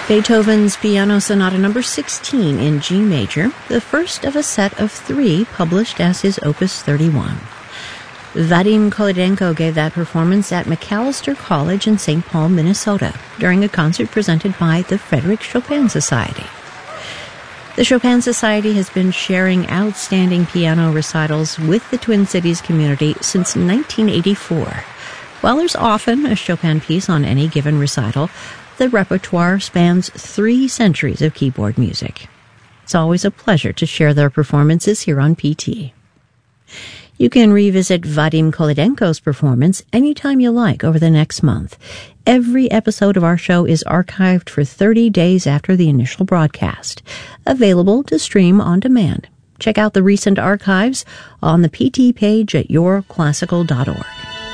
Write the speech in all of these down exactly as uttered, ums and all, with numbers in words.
Beethoven's Piano Sonata number sixteen in G major, the first of a set of three published as his Opus thirty-one. Vadim Kolodenko gave that performance at Macalester College in Saint Paul, Minnesota, during a concert presented by the Frederick Chopin Society. The Chopin Society has been sharing outstanding piano recitals with the Twin Cities community since nineteen eighty-four. While there's often a Chopin piece on any given recital, the repertoire spans three centuries of keyboard music. It's always a pleasure to share their performances here on P T. You can revisit Vadim Kolodenko's performance anytime you like over the next month. Every episode of our show is archived for thirty days after the initial broadcast, available to stream on demand. Check out the recent archives on the P T page at your classical dot org.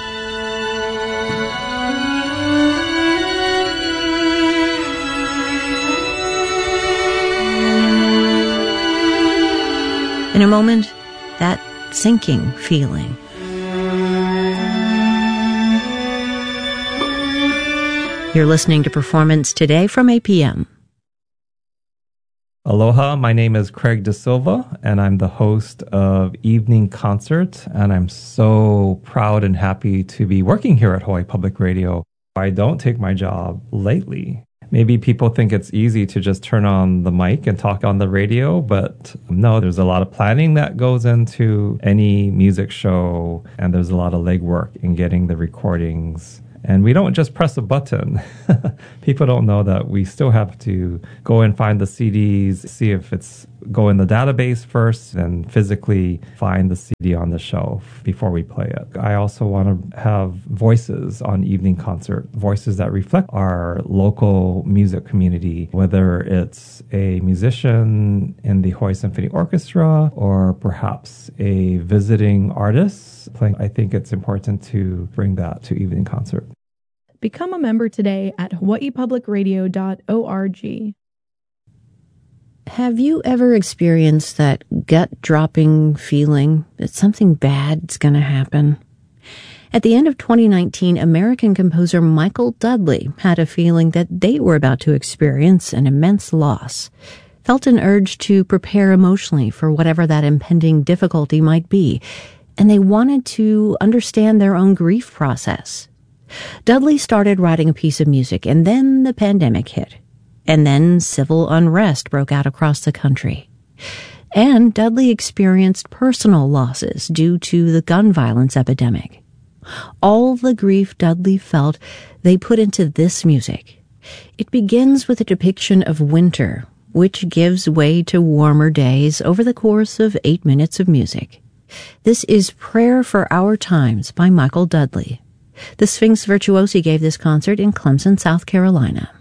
In a moment, that sinking feeling. You're listening to Performance Today from A P M. Aloha, my name is Craig De Silva, and I'm the host of Evening Concert, and I'm so proud and happy to be working here at Hawaii Public Radio. I don't take my job lightly. Maybe people think it's easy to just turn on the mic and talk on the radio, but no, there's a lot of planning that goes into any music show, and there's a lot of legwork in getting the recordings. And we don't just press a button. People don't know that we still have to go and find the C Ds, see if it's go in the database first, and physically find the C D on the shelf before we play it. I also want to have voices on Evening Concert, voices that reflect our local music community, whether it's a musician in the Hawaii Symphony Orchestra or perhaps a visiting artist playing. I think it's important to bring that to Evening Concert. Become a member today at hawaii public radio dot org. Have you ever experienced that gut-dropping feeling that something bad's going to happen? At the end of twenty nineteen, American composer Michael Dudley had a feeling that they were about to experience an immense loss, felt an urge to prepare emotionally for whatever that impending difficulty might be, and they wanted to understand their own grief process. Dudley started writing a piece of music, and then the pandemic hit. And then civil unrest broke out across the country. And Dudley experienced personal losses due to the gun violence epidemic. All the grief Dudley felt, they put into this music. It begins with a depiction of winter, which gives way to warmer days over the course of eight minutes of music. This is Prayer for Our Times by Michael Dudley. The Sphinx Virtuosi gave this concert in Clemson, South Carolina.